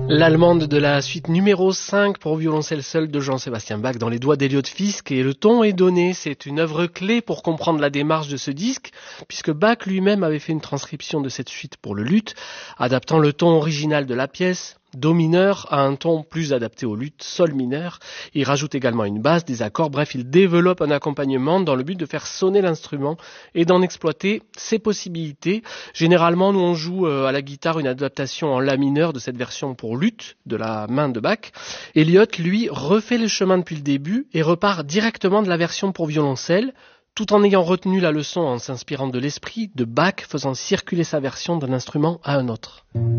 L'allemande de la suite numéro 5 pour violoncelle seul de Jean-Sébastien Bach dans les doigts d'Eliot Fisk, et le ton est donné. C'est une œuvre clé pour comprendre la démarche de ce disque, puisque Bach lui-même avait fait une transcription de cette suite pour le luth, adaptant le ton original de la pièce, do mineur, à un ton plus adapté au luth, sol mineur. Il rajoute également une basse, des accords, bref, il développe un accompagnement dans le but de faire sonner l'instrument et d'en exploiter ses possibilités. Généralement, nous on joue à la guitare une adaptation en la mineur de cette version pour luth de la main de Bach. Eliot, lui, refait le chemin depuis le début et repart directement de la version pour violoncelle, tout en ayant retenu la leçon en s'inspirant de l'esprit de Bach, faisant circuler sa version d'un instrument à un autre.